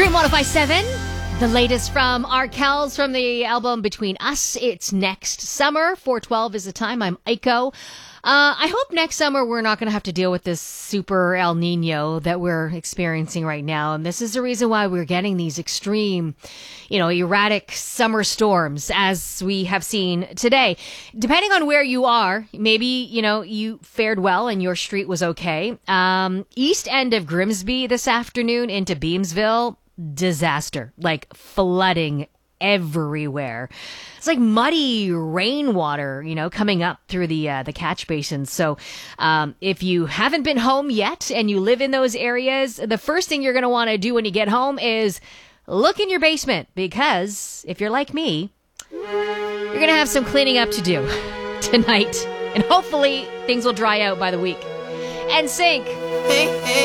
Dream 1057, the latest from Arkells from the album Between Us. It's next summer. 412 is the time. I'm Aiko. I hope next summer we're not going to have to deal with this super El Nino that we're experiencing right now. And this is the reason why we're getting these extreme, erratic summer storms as we have seen today. Depending on where you are, maybe, you fared well and your street was okay. East end of Grimsby this afternoon into Beamsville, disaster, like flooding everywhere. It's like muddy rainwater, coming up through the catch basins. So if you haven't been home yet and you live in those areas, the first thing you're going to want to do when you get home is look in your basement, because if you're like me, you're going to have some cleaning up to do tonight. And hopefully things will dry out by the week. NSYNC.